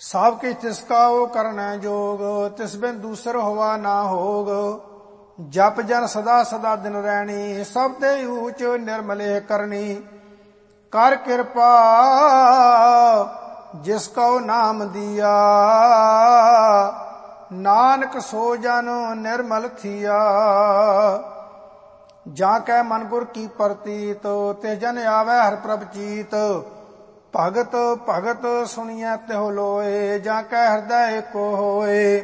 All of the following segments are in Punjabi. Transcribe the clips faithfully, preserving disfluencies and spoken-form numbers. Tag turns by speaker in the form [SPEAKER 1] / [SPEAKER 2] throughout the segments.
[SPEAKER 1] ਸਭ ਕਿਛ ਤਿਸਕਾ ਉਹ ਕਰਨਾ ਜੋਗ, ਤਿਸ ਬਿਨ ਦੂਸਰ ਹੋਵਾ ਨਾ ਹੋਗ। ਜਪ ਜਨ ਸਦਾ ਸਦਾ ਦਿਨ ਰਹਿਣੀ, ਸਭ ਤੇ ਊਚ ਨਿਰਮਲੇ ਕਰਨੀ। ਕਰ ਕਿਰਪਾ ਜਿਸ ਕਉ ਨਾਮ ਦਿਆ, ਨਾਨਕ ਸੋ ਜਨ ਨਿਰਮਲ ਥੀਆ। ਜਾਂ ਕੈ ਮਨ ਗੁਰ ਕੀ ਪ੍ਰਤੀਤ, ਤੇ ਜਨ ਆਵੈ ਹਰਿ ਪ੍ਰਭ ਚੀਤ। ਭਗਤ ਭਗਤ ਸੁਣੀਐ ਤਿਹੁ ਲੋਏ, ਜਾਂ ਕੈ ਹਿਰਦੈ ਏਕੋ ਹੋਏ।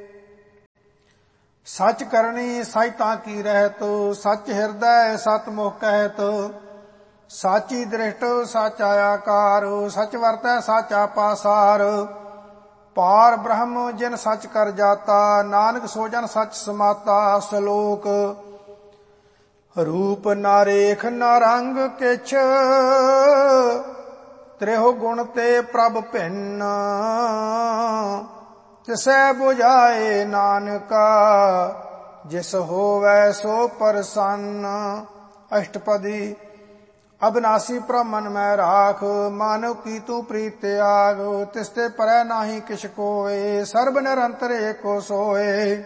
[SPEAKER 1] ਸਚ ਕਰਨੀ ਸਚ ਤਾਂ ਕੀ ਰਹਿਤ, ਸਚ ਹਿਰਦੈ ਸਤ ਮੁਖ ਕਹਿਤ। ਸਾਚੀ ਦ੍ਰਿਸ਼ਟ ਸਾਚਾ ਆਕਾਰ, ਸਚ ਵਰਤੈ ਸਾਚਾ ਪਾਸਾਰ। ਪਾਰ ਬ੍ਰਹਮ ਜਿਨ ਸਚ ਕਰ ਜਾਤਾ, ਨਾਨਕ ਸੋ ਜਨ ਸਚ ਸਮਾਤਾ। ਸ਼ਲੋਕ। ਰੂਪ ਨਾ ਰੇਖ ਨਾ ਰੰਗ ਕਿਛ, ਤ੍ਰਿਹੁ ਗੁਣ ਤੇ ਪ੍ਰਭ ਭਿੰਨ। ਤਿਸੈ 부ਝਾਏ ਨਾਨਕਾ, ਜਿਸ ਹੋਵੈ ਸੋ ਪ੍ਰਸੰਨ। ਅਸ਼ਟਪਦੀ। ਅਬਿਨਾਸੀ ਪ੍ਰਭ ਮਨ ਮੈਂ ਰਾਖ, ਮਾਨਵ ਕੀ ਤੂੰ ਪ੍ਰੀਤ ਤਿਆਗ। ਤਿਸ ਤੇ ਪਰੈ ਨਾਹੀ ਕਿਛ ਕੋਇ, ਸਰਬ ਨਿਰੰਤਰ ਏਕੋ ਸੋਏ।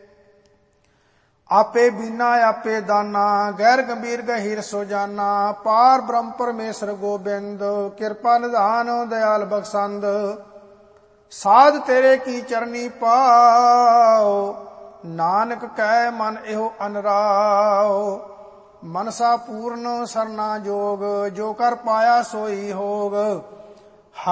[SPEAKER 1] ਆਪੇ ਬੀਨਾ ਆਪੇ ਦਾਨਾ, ਗੈਰ ਗੰਭੀਰ ਗਹੀਰ ਸੋ ਜਾਨਾ। ਪਾਰ ਬ੍ਰਹਮ ਪਰਮੇਸ਼ਰ ਗੋਬਿੰਦ, ਕਿਰਪਾ ਨਿਧਾਨ ਦਇਆਲ ਬਖਸ਼ੰਦ। ਸਾਧ ਤੇਰੇ ਕੀ ਚਰਨੀ ਪਾਉ, ਨਾਨਕ ਕੈ ਮਨ ਇਹੋ ਅਨਰਾਉ। ਮਨਸਾ ਪੂਰਨ ਸਰਨਾ ਜੋਗ, ਜੋ ਕਰ ਪਾਇਆ ਸੋਈ ਹੋਗ।